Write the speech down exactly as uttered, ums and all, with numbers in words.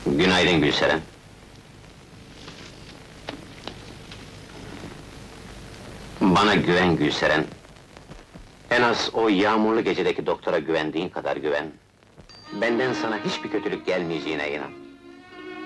Günaydın Gülseren. Bana güven Gülseren. En az o yağmurlu gecedeki doktora güvendiğin kadar güven. Benden sana hiçbir kötülük gelmeyeceğine inan.